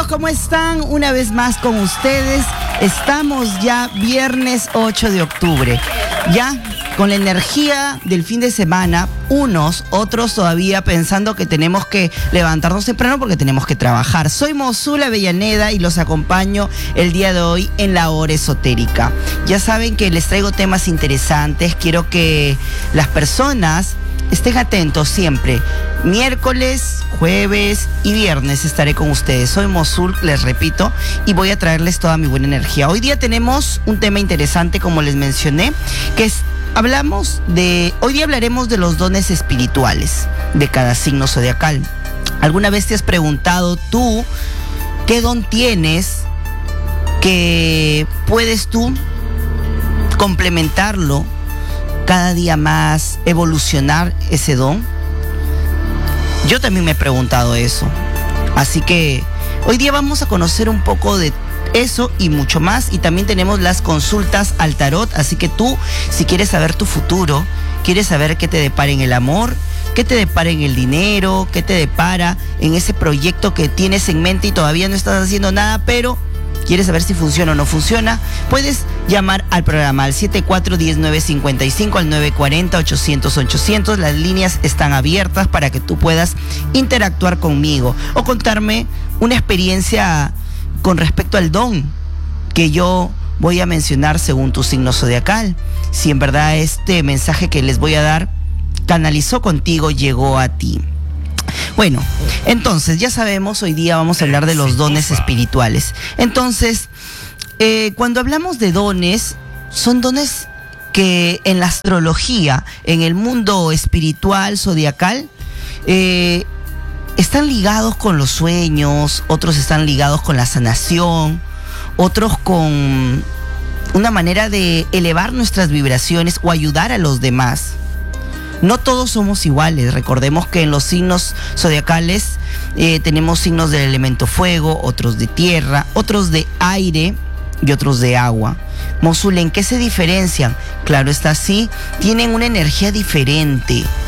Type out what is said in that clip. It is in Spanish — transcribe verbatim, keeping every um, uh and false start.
amigos, ¿cómo están? Una vez más con ustedes. Estamos ya viernes ocho de octubre. Ya con la energía del fin de semana, unos, otros todavía pensando que tenemos que levantarnos temprano porque tenemos que trabajar. Soy Mosul Avellaneda y los acompaño el día de hoy en la hora esotérica. Ya saben que les traigo temas interesantes. Quiero que las personas estén atentos siempre. Miércoles, jueves y viernes estaré con ustedes. Soy Mosul, les repito, y voy a traerles toda mi buena energía. Hoy día tenemos un tema interesante, como les mencioné, que es, hablamos de, hoy día hablaremos de los dones espirituales de cada signo zodiacal. ¿Alguna vez te has preguntado tú qué don tienes que puedes tú complementarlo cada día más, evolucionar ese don? Yo también me he preguntado eso. Así que hoy día vamos a conocer un poco de eso y mucho más. Y también tenemos las consultas al tarot. Así que tú, si quieres saber tu futuro, quieres saber qué te depara en el amor, qué te depara en el dinero, qué te depara en ese proyecto que tienes en mente y todavía no estás haciendo nada, pero quieres saber si funciona o no funciona, puedes llamar al programa al siete cuatro uno cero nueve cinco cinco, al nueve cuatro cero ochocientos ochocientos. Las líneas están abiertas para que tú puedas interactuar conmigo o contarme una experiencia con respecto al don que yo voy a mencionar según tu signo zodiacal. Si en verdad este mensaje que les voy a dar canalizó contigo, llegó a ti. Bueno, entonces ya sabemos, hoy día vamos a hablar de los dones espirituales. Entonces, eh, cuando hablamos de dones, son dones que en la astrología, en el mundo espiritual, zodiacal, eh, están ligados con los sueños, otros están ligados con la sanación, otros con una manera de elevar nuestras vibraciones o ayudar a los demás. No todos somos iguales. Recordemos que en los signos zodiacales eh, tenemos signos del elemento fuego, otros de tierra, otros de aire y otros de agua. Mosul, ¿en qué se diferencian? Claro está, sí, tienen una energía diferente.